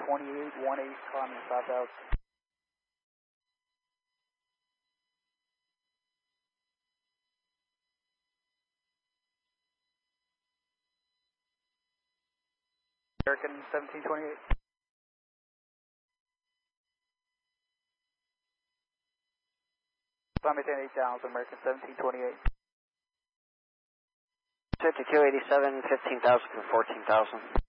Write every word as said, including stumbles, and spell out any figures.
twenty-eight, one eight, climbing five thousand. American seventeen twenty-eight. Climbing eight thousand, American seventeen twenty-eight. fifty-two eighty-seven, fifteen thousand for fourteen thousand.